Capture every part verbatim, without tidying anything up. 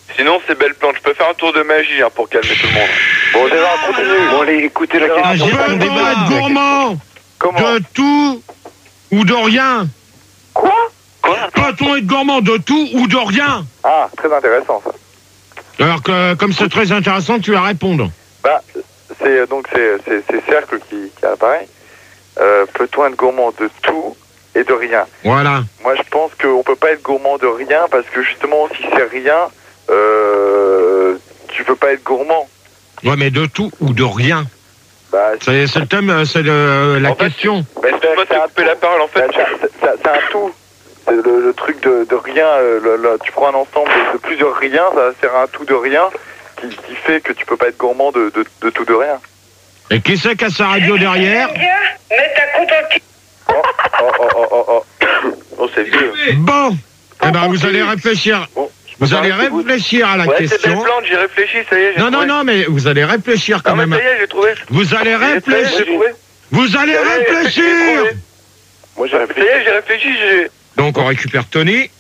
Sinon, c'est belle plante. Je peux faire un tour de magie hein, pour calmer tout le monde. Bon, Gérard, continue. Bon, allez, écoutez la Ah, question. j'ai pas Peut-on être gourmand Comment de tout ou de rien? Quoi Quoi? Peut-on être gourmand de tout ou de rien? Ah, très intéressant, ça. Alors que, comme c'est très intéressant, tu vas répondre. Bah, c'est donc c'est c'est c'est Cercle qui, qui apparaît. Euh, peut-on être gourmand de tout et de rien? Voilà. Moi, je pense qu'on peut pas être gourmand de rien parce que justement, si c'est rien, euh, tu peux pas être gourmand. Ouais, mais de tout ou de rien? Bah, C'est c'est le thème, euh, c'est le- la En fait, question. bah, Excuse-moi de te couper la parole. En fait, C'est c'est- c'est un tout. C'est le, le truc de, de rien. euh, le- le- tu prends un ensemble de, de plusieurs riens, ça va faire un tout de rien qui, qui fait que tu peux pas être gourmand de, de, de tout de rien. Et qui c'est qui a sa radio derrière? Mets ta compte en qui. Oh, oh, oh, oh, oh, oh. oh, c'est vieux. Bon, eh ben vous allez réfléchir. Bon, Vous allez m'arrêter, vous réfléchir à la Ouais, c'est belle question. plante. J'y réfléchis. Ça y est. j'ai Non, non, trouvé. non, mais vous allez réfléchir quand Non, mais même. ça y est, j'ai trouvé. Vous allez Ça y est, réfléchir. j'ai trouvé. Vous allez Ça y est, j'ai réfléchir. trouvé. moi j'ai Ça y réfléchi. est, j'ai réfléchi. J'ai. Donc on récupère Tony.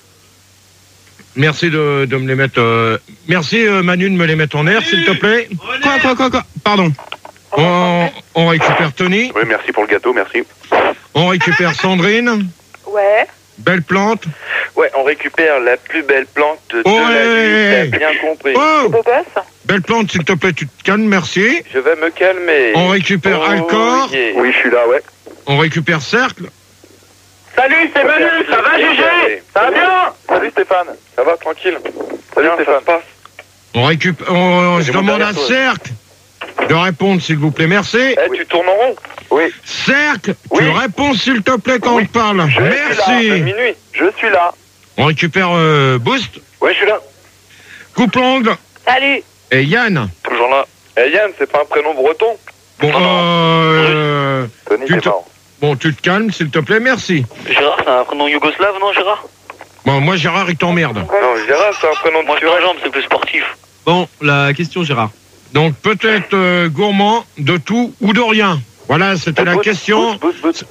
Merci de, de me les mettre. euh, Merci euh, Manu de me les mettre en air, s'il te plaît. Quoi, quoi, quoi, quoi Pardon. On, on récupère Tony. Oui, merci pour le gâteau, merci. On récupère Sandrine. Ouais. Belle plante. Ouais, on récupère la plus belle plante de Ouais. la nuit. T'as bien compris. Oh, Beau gosse. belle plante, s'il te plaît, tu te calmes, merci. Je vais me calmer. On récupère Oh, Alcor. yeah. Oui, je suis là, ouais. On récupère Cercle. Salut, c'est Manu. Ça va, Gégé? Ça va bien? Salut Stéphane. Ça va, tranquille. Salut Bien, ça Stéphane. se passe. On récupère. On, je C'est mon demande à dernier tour. Cercle de répondre, s'il vous plaît, merci. Eh, tu tournes en rond? Oui, Cercle, Oui. tu réponds, s'il te plaît, quand Oui. on te parle. Je suis là, C'est Merci. minuit. je suis là. On récupère euh, Boost, Ouais, je suis là. Coupe-l'ongle Salut. et Yann. Toujours là. Eh, Yann, c'est pas un prénom breton? Bon, Non, non. euh, Tony, Tu c'est te- marrant. bon, tu te calmes, s'il te plaît, merci. Gérard, c'est un prénom yougoslave, non, Gérard? Bon, moi, Gérard, il t'emmerde. Non, Gérard, c'est un prénom de Moi, je Turel. jambe, c'est plus sportif. Bon, la question, Gérard. Donc, peut-être euh, gourmand de tout ou de rien. Voilà, c'était la Boost, question. Boost, boost, boost.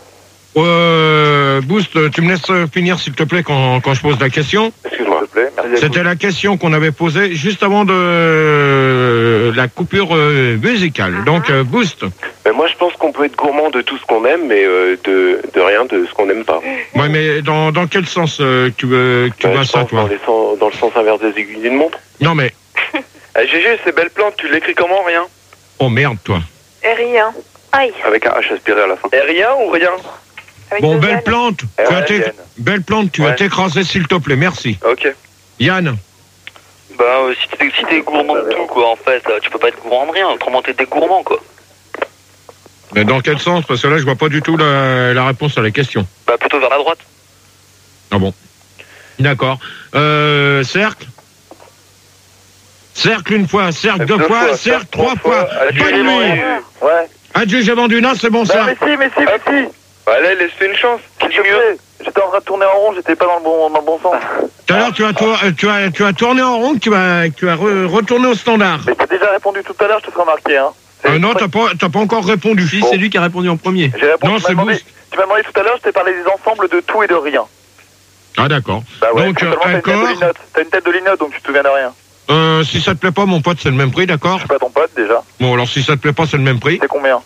Euh, Boost, tu me laisses finir, s'il te plaît, quand, quand je pose la question. Excuse-moi, s'il te plaît. Merci. C'était la question qu'on avait posée juste avant de euh, la coupure euh, musicale. Donc, euh, Boost. Ben moi, je pense qu'on peut être gourmand de tout ce qu'on aime, mais euh, de, de rien de ce qu'on n'aime pas. Ouais, mais dans, dans quel sens euh, tu, veux, tu Ben, vois je ça, pense toi dans, les sens- dans le sens inverse des aiguilles d'une montre. Non, mais... Eh, Gégé, c'est belle plante. Tu l'écris comment, rien? Oh, merde, toi. Et rien. Aïe. Avec un H aspiré à la fin. Eh, rien ou rien? Avec Bon, deux belle N. plante. Eh Tu ouais, as t'é- Yann. belle plante, tu Ouais. as t'écrasé, s'il te plaît, merci. Ok. Yann. Bah, euh, si t'es si t'es gourmand de tout, quoi, en fait, euh, tu peux pas être gourmand de rien. Autrement, t'es des gourmands, quoi. Mais dans quel sens? Parce que là, je vois pas du tout la, la réponse à la question. Bah, plutôt vers la droite. Ah bon. D'accord. Euh, cercle. Cercle une fois, cercle deux, Deux fois, fois, cercle cercle trois trois fois. fois. Adieu, Bonne j'ai nuit. vendu. Ouais. Adieu, j'ai vendu. Non, c'est bon, Bah, ça. mais si, mais si, mais si. Allez, laisse-lui une chance. Qui dit S'il te mieux? plaît. J'étais en train de tourner en rond, j'étais pas dans le bon, dans le bon sens. Tout à l'heure, tu as, tour- euh, tu, as, tu as tourné en rond, tu as, tu as re- retourné au standard. Mais t'as déjà répondu tout à l'heure, je te ferai remarquer, hein. C'est- Euh, non, t'as pas, t'as pas encore répondu. Si, c'est lui qui a répondu en premier. J'ai répondu. Non, tu m'as c'est demandé, Boost. tu m'as demandé tout à l'heure, je t'ai parlé des ensembles de tout et de rien. Ah, d'accord. Bah ouais, Donc, seulement t'as une tête de Alcor, linotte. T'as une tête de linotte, donc tu te souviens de rien. euh, si ça te plaît pas, mon pote, c'est le même prix, d'accord? Je suis pas ton pote, déjà. Bon, alors si ça te plaît pas, c'est le même prix. C'est combien?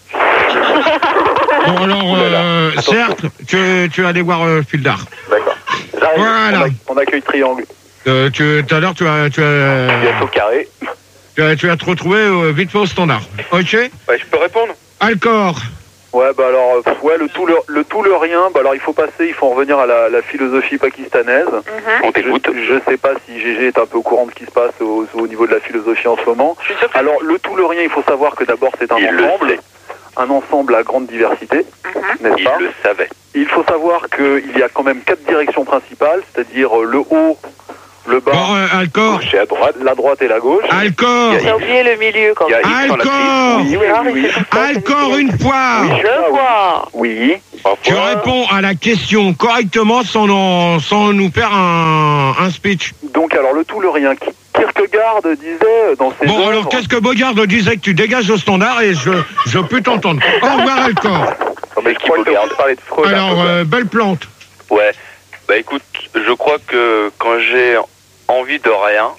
Bon, alors, Oulala, euh, attention. cercle, tu, tu vas aller voir euh, Fildar. D'accord. J'arrive. Voilà. On, a- on accueille triangle. Euh, tu, tout à l'heure, tu as, tu as, Bientôt carré. tu as, tu vas te retrouver euh, vite fait au standard. Ok? Bah, je peux répondre? Alcor. Ouais, bah alors, euh, ouais, le tout, le, le tout, le rien, bah alors il faut passer, il faut en revenir à la, la philosophie pakistanaise. Mhm. On t'écoute. Je, je sais pas si Gégé est un peu au courant de ce qui se passe au, au niveau de la philosophie en ce moment. Je suis sûre que- Alors, le tout, le rien, il faut savoir que d'abord c'est un Il le ensemble, sait. un ensemble à grande diversité, Mhm. n'est-ce Il pas? le savait. Il faut savoir qu'il y a quand même quatre directions principales, c'est-à-dire euh, le haut, le bas, Bon, euh, Alcor. gauche et à droite, la droite et la gauche. Alcor. J'ai oublié le milieu quand Il y a même. X sur la Alcor. Oui, oui, Ah, oui, mais oui. c'est tout ça, c'est Alcor nickel. une fois. Oui, Je vois. Oui. Tu réponds à la question correctement sans, en- sans nous faire un, un speech. Donc alors le tout, le rien. Qui- Kierkegaard disait dans ses Bon, œuvres... alors qu'est-ce que Bogard disait que tu dégages au standard et je, je peux t'entendre. Au revoir, Alcor. Non, mais je crois que t'as envie de parler de Freud. un peu, Alors, quoi. euh, belle plante. Ouais. Bah, écoute, je crois que quand j'ai envie de rien,